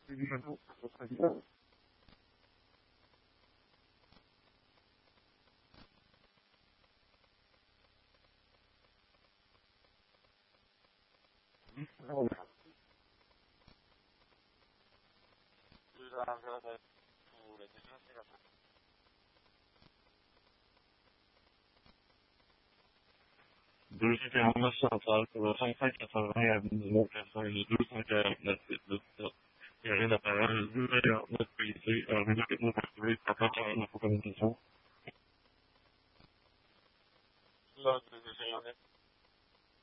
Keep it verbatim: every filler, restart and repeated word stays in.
évidemment, ça serait bien. Oui, on verra. deux cent quarante-neuf centrale pour le cinq cent quatre-vingts avenue quatre-vingt-deux cent quarante-neuf huit Il y a rien d'apparent, deux cent quarante-neuf P C, euh, réseau technique activé, trois cent quarante-neuf pour communication.